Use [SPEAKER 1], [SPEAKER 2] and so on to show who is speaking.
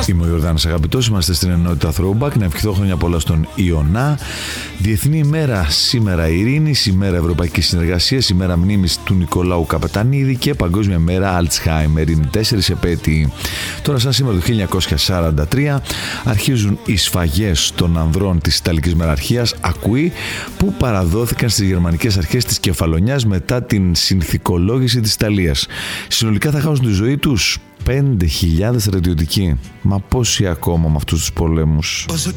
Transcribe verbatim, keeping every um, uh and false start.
[SPEAKER 1] Είμαι ο Ιορδάνης Αγαπητός, είμαστε στην ενότητα Throwback. Να ευχηθώ χρόνια πολλά στον Ιωνά. Διεθνή ημέρα σήμερα ειρήνης, ημέρα ευρωπαϊκής συνεργασίας, ημέρα μνήμης του Νικολάου Καπετανίδη και παγκόσμια μέρα Αλτσχάιμερ. Είναι τέσσερις επέτειοι. Τώρα, σαν σήμερα το χίλια εννιακόσια σαράντα τρία, αρχίζουν οι σφαγές των ανδρών της Ιταλικής Μεραρχίας, Ακουή, που παραδόθηκαν στις γερμανικές αρχές της Κεφαλονιάς μετά την συνθηκολόγηση της Ιταλίας. Συνολικά θα χάσουν τη ζωή τους πέντε χιλιάδες στρατιωτικοί. Μα πόσοι ακόμα με αυτούς τους πολέμους.